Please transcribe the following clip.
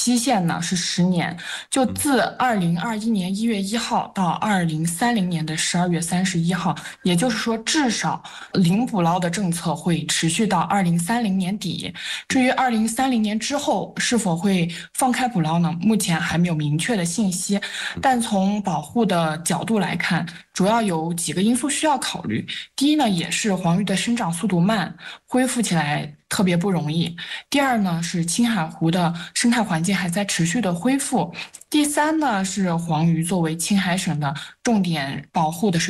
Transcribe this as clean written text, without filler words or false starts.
期限呢是10年，就自2021年1月1号到2030年12月31号，也就是说，至少零捕捞的政策会持续到2030年底。至于2030年之后是否会放开捕捞呢？目前还没有明确的信息，但从保护的角度来看，主要有几个因素需要考虑。第一呢，也是黄鱼的生长速度慢，恢复起来特别不容易。第二呢，是青海湖的生态环境还在持续的恢复。第三呢，是黄鱼作为青海省的重点保护的水